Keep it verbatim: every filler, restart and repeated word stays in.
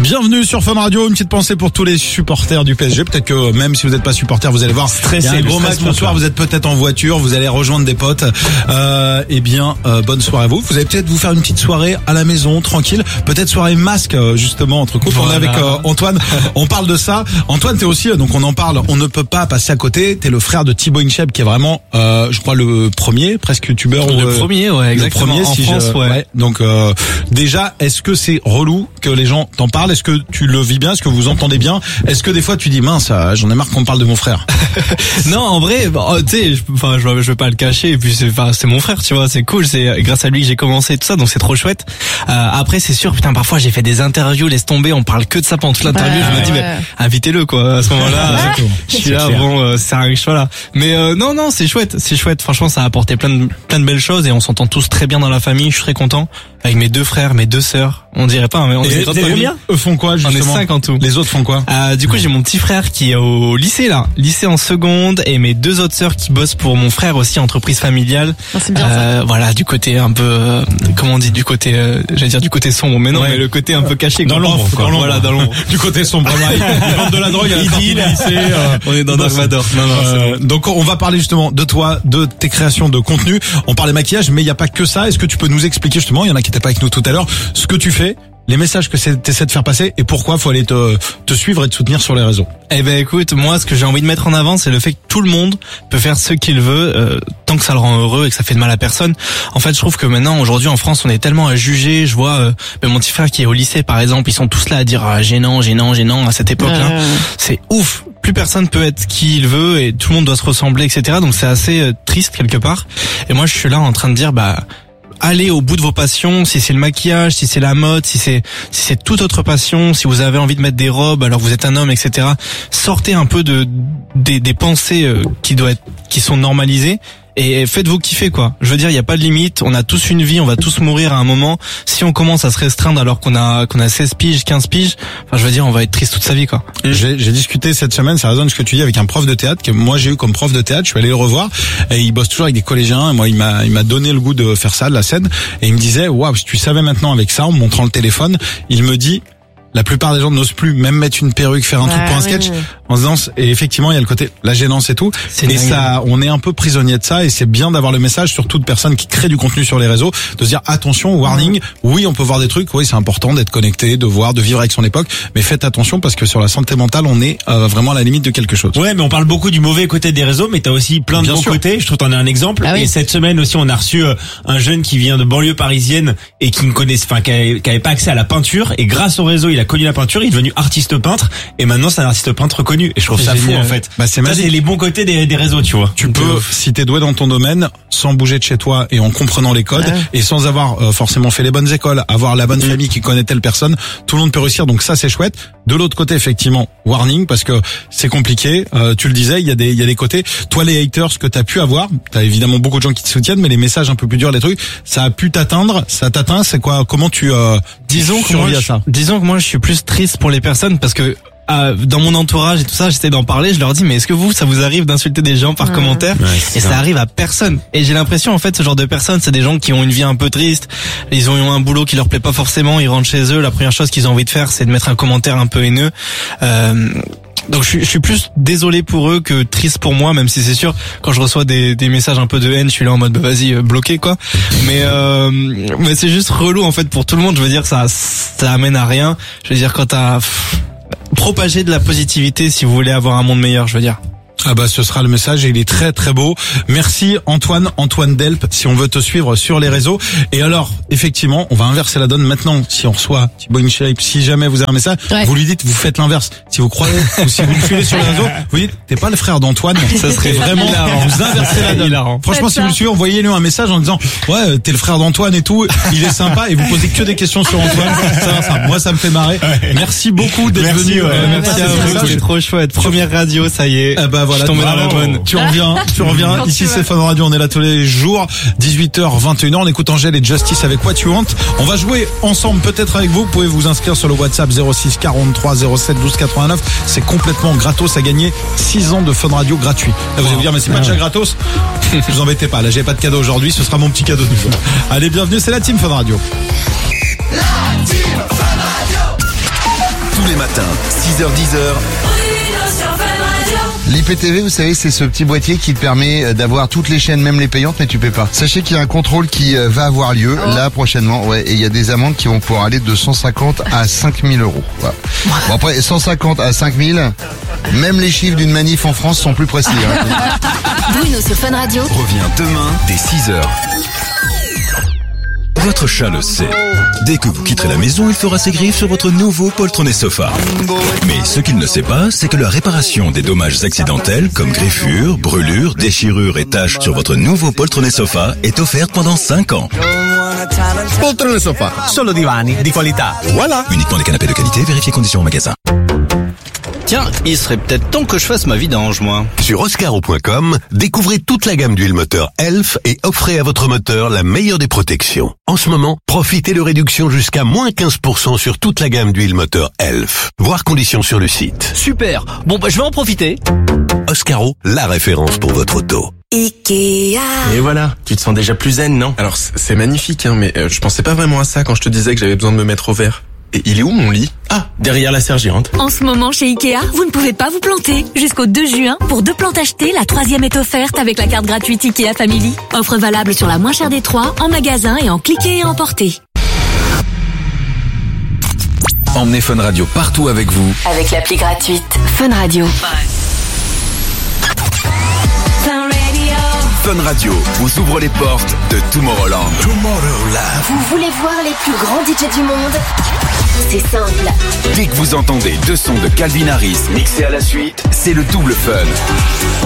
Bienvenue sur Fun Radio, une petite pensée pour tous les supporters du P S G. Peut-être que même si vous n'êtes pas supporter, vous allez voir, il y a un gros match ce soir, vous êtes peut-être en voiture, vous allez rejoindre des potes. Euh, eh bien, euh, bonne soirée à vous. Vous allez peut-être vous faire une petite soirée à la maison, tranquille. Peut-être soirée masque, justement, entre couples. Voilà. On est avec euh, Antoine, on parle de ça. Antoine, t'es aussi, donc on en parle, on ne peut pas passer à côté. T'es le frère de Thibaut Inchep, qui est vraiment, euh, je crois, le premier, presque youtubeur. Le euh, premier, ouais, exactement. Le premier, en si France, je, ouais. ouais. Donc, euh, déjà, est-ce que c'est relou que les gens t'en parlent? Est-ce que tu le vis bien? Est-ce que vous entendez bien? Est-ce que des fois tu dis mince, j'en ai marre qu'on me parle de mon frère? Non, en vrai, bah, tu sais, enfin, je, je vais pas le cacher. Et puis c'est, enfin, c'est mon frère, tu vois, c'est cool. C'est grâce à lui que j'ai commencé tout ça, donc c'est trop chouette. Euh, après, c'est sûr, putain, parfois j'ai fait des interviews, laisse tomber, on parle que de ça pendant toute l'interview. Ouais, je me dis, ouais. mais invitez-le, quoi. À ce moment-là, je suis là, bon, euh, c'est un choix là. Mais euh, non, non, c'est chouette, c'est chouette. Franchement, ça a apporté plein de plein de belles choses et on s'entend tous très bien dans la famille. Je suis très content avec mes deux frères, mes deux sœurs. On dirait pas, mais on est combien? Eux font quoi justement? On est cinq en tout. Les autres font quoi? Euh, du coup, j'ai mon petit frère qui est au lycée là, lycée en seconde, et mes deux autres sœurs qui bossent pour mon frère aussi, entreprise familiale. Oh, c'est bien euh, ça. Voilà, du côté un peu, euh, comment on dit, du côté, euh, j'allais dire du côté sombre, mais non, ouais. mais le côté un peu caché. Dans l'ombre, quoi. dans l'ombre. Voilà, dans l'ombre. Du côté sombre. Ils vendent de la drogue à la sortie du lycée. Euh, on est dans Dark Vador. Non, non, euh, bon. Donc on va parler justement de toi, de tes créations de contenu. On parlait maquillage, mais il n'y a pas que ça. Est-ce que tu peux nous expliquer justement, il y en a qui n'étaient pas avec nous tout à l'heure, ce que tu fais, les messages que tu essaies de faire passer et pourquoi faut aller te, te suivre et te soutenir sur les réseaux? Eh ben écoute, moi ce que j'ai envie de mettre en avant, c'est le fait que tout le monde peut faire ce qu'il veut, euh, tant que ça le rend heureux et que ça fait de mal à personne. En fait, je trouve que maintenant, aujourd'hui en France, on est tellement à juger. Je vois euh, ben, mon petit frère qui est au lycée par exemple, ils sont tous là à dire ah, gênant, gênant, gênant à cette époque-là. Euh... C'est ouf. Plus personne peut être qui il veut et tout le monde doit se ressembler, et cetera. Donc c'est assez euh, triste quelque part. Et moi je suis là en train de dire bah allez au bout de vos passions, si c'est le maquillage, si c'est la mode, si c'est si c'est toute autre passion, si vous avez envie de mettre des robes alors que vous êtes un homme, et cetera. Sortez un peu de des, des pensées euh, qui doivent être qui sont normalisées et faites-vous kiffer quoi. Je veux dire, il y a pas de limite, on a tous une vie, on va tous mourir à un moment. Si on commence à se restreindre alors qu'on a qu'on a seize piges, quinze piges, enfin je veux dire, on va être triste toute sa vie quoi. J'ai, j'ai discuté cette semaine, ça résonne ce que tu dis, avec un prof de théâtre que moi j'ai eu comme prof de théâtre. Je suis allé le revoir et il bosse toujours avec des collégiens. Et moi, il m'a il m'a donné le goût de faire ça, de la scène, et il me disait waouh, si tu savais maintenant avec ça, en me montrant le téléphone, il me dit la plupart des gens n'osent plus même mettre une perruque, faire un truc ouais, pour un oui, sketch oui. en se disant, et effectivement il y a le côté la gênance et tout, C'est et dingue. ça on est un peu prisonnier de ça, et c'est bien d'avoir le message sur toute personne qui crée du contenu sur les réseaux, de se dire attention, warning, oui on peut voir des trucs, oui c'est important d'être connecté, de voir, de vivre avec son époque, mais faites attention parce que sur la santé mentale on est euh, vraiment à la limite de quelque chose. Ouais, mais on parle beaucoup du mauvais côté des réseaux, mais t'as aussi plein de Bien bons sûr. côtés. Je trouve que t'en as un exemple. Ah oui. Et cette semaine aussi, on a reçu euh, un jeune qui vient de banlieue parisienne et qui ne connaissait, enfin, qui avait, qui avait pas accès à la peinture. Et grâce au réseau, il a connu la peinture. Il est devenu artiste peintre. Et maintenant, c'est un artiste peintre reconnu. Et je trouve C'est ça fou, génial. en fait. Bah, c'est ça, magique. c'est les bons côtés des, des réseaux, tu vois. Tu peux, si t'es doué dans ton domaine, sans bouger de chez toi et en comprenant les codes, Ouais. et sans avoir euh, forcément fait les bonnes écoles, avoir la bonne famille qui connaît telle personne, tout le monde peut réussir. Donc ça, c'est chouette. De l'autre côté, effectivement, warning, parce que c'est compliqué. Euh, tu le disais, il y a des, il y a des côtés. Toi, les haters, ce que t'as pu avoir, t'as évidemment beaucoup de gens qui te soutiennent, mais les messages un peu plus durs, les trucs, ça a pu t'atteindre, ça t'atteint. C'est quoi? Comment tu euh, Disons que moi, survis à je, ça? disons que moi je suis plus triste pour les personnes parce que euh, dans mon entourage et tout ça, j'essaie d'en parler, je leur dis mais est-ce que vous ça vous arrive d'insulter des gens par Mmh. commentaire? Ouais, Et ça arrive à personne. Et j'ai l'impression en fait ce genre de personnes, c'est des gens qui ont une vie un peu triste, ils ont eu un boulot qui leur plaît pas forcément, ils rentrent chez eux, la première chose qu'ils ont envie de faire c'est de mettre un commentaire un peu haineux. Euh, Donc je suis, je suis plus désolé pour eux que triste pour moi, même si c'est sûr quand je reçois des, des messages un peu de haine, je suis là en mode bah vas-y euh, bloqué quoi. Mais euh, mais c'est juste relou en fait pour tout le monde. Je veux dire ça ça amène à rien. Je veux dire quand t'as pff, propagé de la positivité si vous voulez avoir un monde meilleur, je veux dire. Ah bah ce sera le message et il est très très beau. Merci Antoine, Antoine Delp, si on veut te suivre sur les réseaux. Et alors, effectivement, on va inverser la donne maintenant. Si on reçoit Thibaut Inchep, si jamais vous avez un message, Ouais. vous lui dites, vous faites l'inverse. Si vous croyez, ou si vous le suivez sur les réseaux, vous dites, t'es pas le frère d'Antoine. Ça serait vraiment, hilarant. vous inversez la donne. Hilarant. Franchement, Faites si vous ça. le suivez, envoyez-lui un message en disant, ouais, t'es le frère d'Antoine et tout, il est sympa, et vous posez que des questions sur Antoine. Ça va, ça, moi, ça me fait marrer. Merci beaucoup d'être Merci, venu. ouais. euh, Merci passer à ce vous, message. c'est trop chouette. Première radio, ça y est. Eh ben voilà, je suis tombé dans la bravo. bonne. Tu reviens, tu reviens. Quand Ici tu c'est veux. Fun Radio, on est là tous les jours, dix-huit heures, vingt et une heures. On écoute Angèle et Justice avec What You Want. On va jouer ensemble, peut-être avec vous. Vous pouvez vous inscrire sur le WhatsApp zéro six quarante-trois zéro sept douze quatre-vingt-neuf. C'est complètement gratos à gagner. six ans de Fun Radio gratuit. Là, vous allez vous dire, mais c'est pas déjà gratos? Vous embêtez pas. Là, j'ai pas de cadeau aujourd'hui. Ce sera mon petit cadeau du jour. Allez, bienvenue. C'est la team Fun Radio. La team Fun Radio. six heures dix. L'I P T V, vous savez, c'est ce petit boîtier qui te permet d'avoir toutes les chaînes, même les payantes, mais tu paies pas. Sachez qu'il y a un contrôle qui va avoir lieu oh. là prochainement, ouais, et il y a des amendes qui vont pouvoir aller de cent cinquante à cinq mille euros. Voilà. Bon après, cent cinquante à cinq mille, même les chiffres d'une manif en France sont plus précis. Hein. Bruno sur Fun Radio revient demain dès six heures. Votre chat le sait. Dès que vous quitterez la maison, il fera ses griffes sur votre nouveau poltronné sofa. Mais ce qu'il ne sait pas, c'est que la réparation des dommages accidentels, comme griffures, brûlures, déchirures et taches sur votre nouveau poltronné sofa, est offerte pendant cinq ans. Poltronné sofa, solo divani di qualità. Voilà. Uniquement des canapés de qualité, vérifiez conditions au magasin. Tiens, il serait peut-être temps que je fasse ma vidange, moi. Sur oscaro point com, découvrez toute la gamme d'huile moteur Elf et offrez à votre moteur la meilleure des protections. En ce moment, profitez de réductions jusqu'à moins quinze pour cent sur toute la gamme d'huile moteur Elf. Voir conditions sur le site. Super. Bon, bah, je vais en profiter. Oscaro, la référence pour votre auto. Ikea. Et voilà, tu te sens déjà plus zen, non? Alors, c'est magnifique, hein, mais euh, je pensais pas vraiment à ça quand je te disais que j'avais besoin de me mettre au vert. Et il est où mon lit? Ah, derrière la sergérante. En ce moment, chez Ikea, vous ne pouvez pas vous planter. Jusqu'au deux juin, pour deux plantes achetées, la troisième est offerte avec la carte gratuite Ikea Family. Offre valable sur la moins chère des trois, en magasin et en cliquer et emporter. Emmenez Fun Radio partout avec vous. Avec l'appli gratuite Fun Radio. Fun Radio vous ouvre les portes de Tomorrowland. Tomorrowland. Vous voulez voir les plus grands D J du monde? C'est simple. Dès que vous entendez deux sons de Calvin Harris mixés à la suite, c'est le double fun.